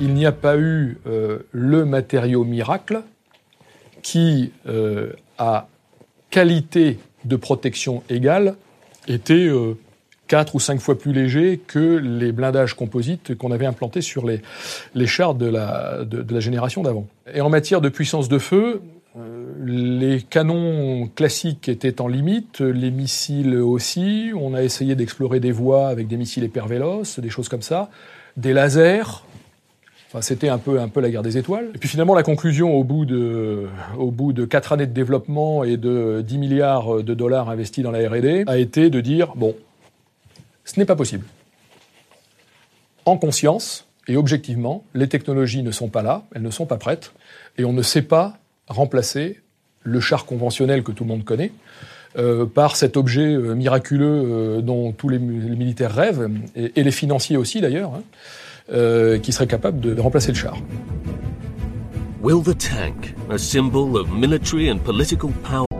il n'y a pas eu le matériau miracle qui, à qualité de protection égale, était 4 ou 5 fois plus léger que les blindages composites qu'on avait implantés sur les chars de la génération d'avant. Et en matière de puissance de feu, les canons classiques étaient en limite, les missiles aussi. On a essayé d'explorer des voies avec des missiles hypervéloces, des choses comme ça, des lasers. Enfin, c'était un peu la guerre des étoiles. Et puis finalement, la conclusion, au bout de 4 années de développement et de 10 milliards de dollars investis dans la R&D, a été de dire, bon, ce n'est pas possible. En conscience et objectivement, les technologies ne sont pas là, elles ne sont pas prêtes, et on ne sait pas remplacer le char conventionnel que tout le monde connaît par cet objet miraculeux dont tous les militaires rêvent, et les financiers aussi d'ailleurs, qui serait capable de remplacer le char. Will the tank, a symbol of military and political power,